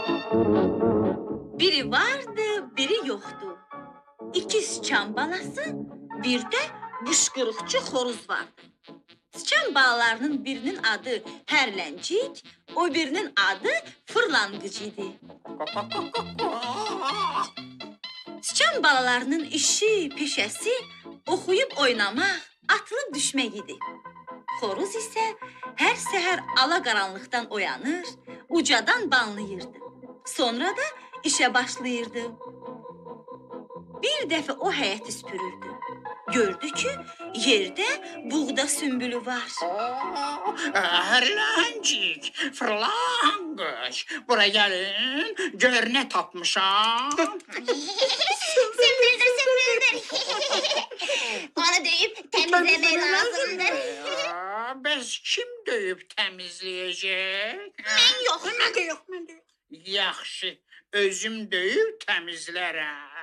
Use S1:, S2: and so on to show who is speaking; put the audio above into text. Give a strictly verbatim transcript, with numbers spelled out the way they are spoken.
S1: Biri vardı, biri yoktu. İki sıçan balası, bir de qışqırıqçı xoruz vardı. Sıçan balalarının birinin adı Hərləncik, o birinin adı Fırlanqıc idi. Sıçan balalarının işi, peşəsi oxuyub oynamaq, atılıb düşmək idi. Xoruz isə hər səhər ala qaranlıqdan oyanır, ucadan banlayırdı. Sonra da işə başlayırdı. Bir dəfə o həyəti süpürürdü. Gördü ki, yerdə buğda sümbülü var.
S2: Hərləncik, Fırlanqıc, bura gəlin, gör nə tapmışam.
S3: Sümbüldür, sümbüldür. Onu döyüb təmizləmək lazımdır.
S2: Bəs kim döyüb təmizləyəcək?
S3: Mən yox.
S2: Mən də yox, mən də yox. Yaxşı, özüm döyüb təmizlərəm.